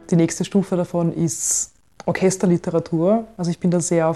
die nächste Stufe davon ist Orchesterliteratur. Also ich bin da sehr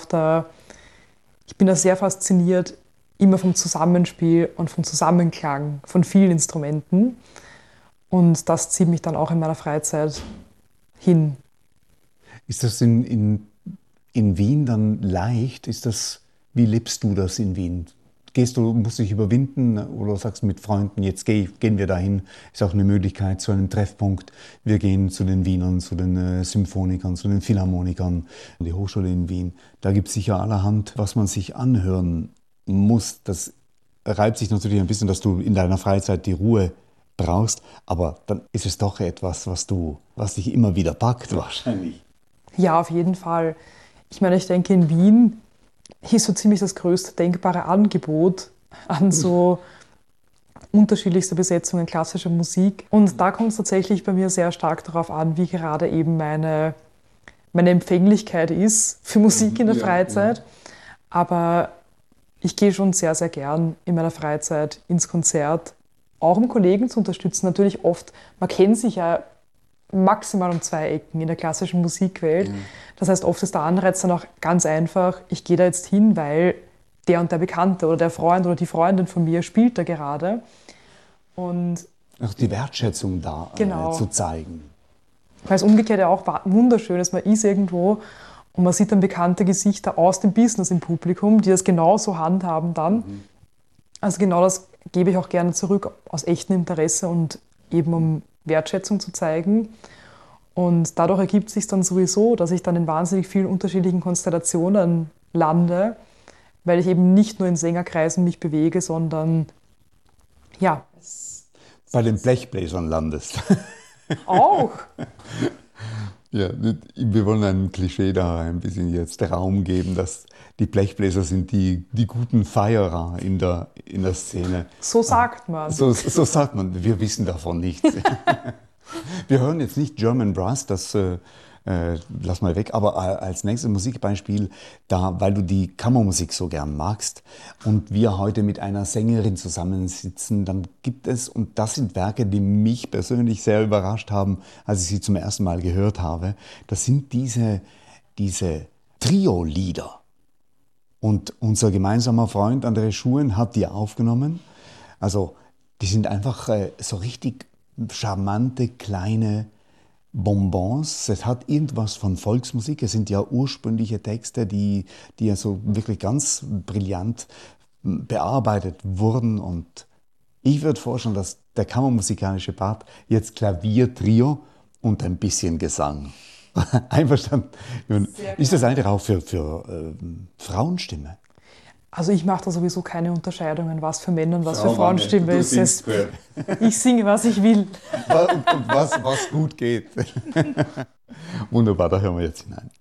fasziniert, immer vom Zusammenspiel und vom Zusammenklang von vielen Instrumenten. Und das zieht mich dann auch in meiner Freizeit hin. Ist das in Wien dann leicht? Wie lebst du das in Wien? Musst du dich überwinden oder sagst du mit Freunden, jetzt gehen wir dahin, ist auch eine Möglichkeit zu einem Treffpunkt. Wir gehen zu den Wienern, zu den Symphonikern, zu den Philharmonikern, die Hochschule in Wien. Da gibt es sicher allerhand, was man sich anhören muss. Das reibt sich natürlich ein bisschen, dass du in deiner Freizeit die Ruhe brauchst, aber dann ist es doch etwas, was dich immer wieder packt wahrscheinlich. Ja, auf jeden Fall. Ich meine, ich denke, in Wien ist so ziemlich das größte denkbare Angebot an so unterschiedlichster Besetzungen klassischer Musik. Und da kommt es tatsächlich bei mir sehr stark darauf an, wie gerade eben meine Empfänglichkeit ist für Musik in der Freizeit. Ja. Aber ich gehe schon sehr, sehr gern in meiner Freizeit ins Konzert, auch um Kollegen zu unterstützen. Natürlich oft, man kennt sich ja maximal um 2 Ecken in der klassischen Musikwelt. Ja. Das heißt, oft ist der Anreiz dann auch ganz einfach, ich gehe da jetzt hin, weil der und der Bekannte oder der Freund oder die Freundin von mir spielt da gerade. Und auch die Wertschätzung da zu zeigen. Weil es umgekehrt ja auch wunderschön ist, man ist irgendwo und man sieht dann bekannte Gesichter aus dem Business im Publikum, die das genauso handhaben dann. Mhm. Also genau das gebe ich auch gerne zurück aus echtem Interesse und eben um Wertschätzung zu zeigen. Und dadurch ergibt es sich dann sowieso, dass ich dann in wahnsinnig vielen unterschiedlichen Konstellationen lande, weil ich eben nicht nur in Sängerkreisen mich bewege, sondern ja. Bei den Blechbläsern landest. Auch. Ja, wir wollen einem Klischee da ein bisschen jetzt Raum geben, dass die Blechbläser sind die guten Feierer in der Szene. So sagt man. So sagt man. Wir wissen davon nichts. Wir hören jetzt nicht German Brass, das lass mal weg, aber als nächstes Musikbeispiel, weil du die Kammermusik so gern magst und wir heute mit einer Sängerin zusammensitzen, dann gibt es, und das sind Werke, die mich persönlich sehr überrascht haben, als ich sie zum ersten Mal gehört habe, das sind diese Trio-Lieder. Und unser gemeinsamer Freund André Schuhen hat die aufgenommen. Also die sind einfach so richtig charmante, kleine Bonbons. Es hat irgendwas von Volksmusik. Es sind ja ursprüngliche Texte, die ja so wirklich ganz brillant bearbeitet wurden. Und ich würde vorstellen, dass der kammermusikalische Part jetzt Klavier, Trio und ein bisschen Gesang. Einverstanden? Ist das eigentlich auch für Frauenstimme? Also ich mache da sowieso keine Unterscheidungen, was für Männer und was für Frauenstimme ist. Ich singe, was ich will. Und was gut geht. Wunderbar, da hören wir jetzt hinein.